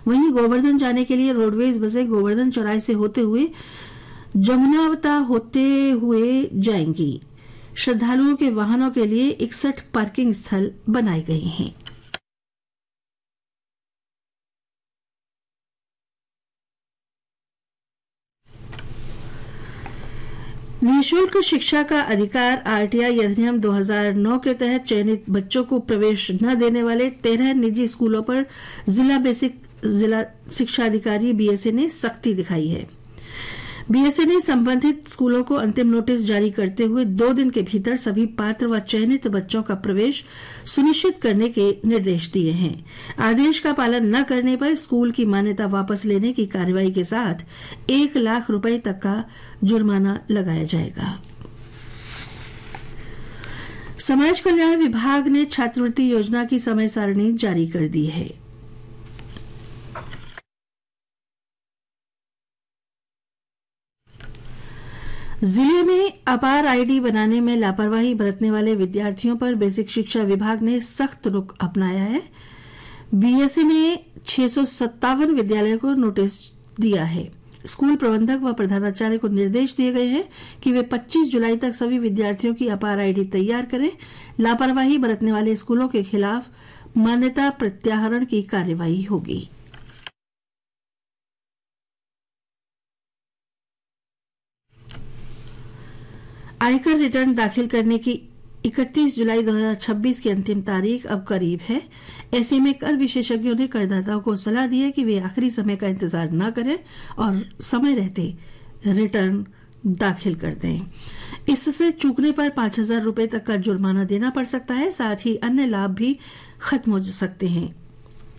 वहीं गोवर्धन जाने के लिए रोडवेज बसें गोवर्धन चौराहे से होते हुए जमुनावता होते हुए जाएंगी। श्रद्धालुओं के वाहनों के लिए 61 पार्किंग स्थल बनाए गए हैं। निःशुल्क शिक्षा का अधिकार आरटीआई अधिनियम 2009 के तहत चयनित बच्चों को प्रवेश न देने वाले 13 निजी स्कूलों पर जिला शिक्षा अधिकारी बीएसए ने सख्ती दिखाई है। बीएसए ने संबंधित स्कूलों को अंतिम नोटिस जारी करते हुए 2 दिन के भीतर सभी पात्र व चयनित बच्चों का प्रवेश सुनिश्चित करने के निर्देश दिए हैं। आदेश का पालन न करने पर स्कूल की मान्यता वापस लेने की कार्रवाई के साथ 1 लाख रुपए तक का जुर्माना लगाया जाएगा। समाज कल्याण विभाग ने छात्रवृत्ति योजना की समय सारणी जारी कर दी है। जिले में अपार आईडी बनाने में लापरवाही बरतने वाले विद्यार्थियों पर बेसिक शिक्षा विभाग ने सख्त रुख अपनाया है। बीएसए ने 657 विद्यालयों को नोटिस दिया है। स्कूल प्रबंधक व प्रधानाचार्य को निर्देश दिए गए हैं कि वे 25 जुलाई तक सभी विद्यार्थियों की अपार आईडी तैयार करें। लापरवाही बरतने वाले स्कूलों के खिलाफ मान्यता प्रत्याहरण की कार्रवाई होगी। आयकर रिटर्न दाखिल करने की 31 जुलाई 2026 की अंतिम तारीख अब करीब है। ऐसे में कर विशेषज्ञों ने करदाताओं को सलाह दी है कि वे आखिरी समय का इंतजार न करें और समय रहते रिटर्न दाखिल कर दें। इससे चूकने पर 5,000 रुपए तक का जुर्माना देना पड़ सकता है। साथ ही अन्य लाभ भी खत्म हो सकते हैं।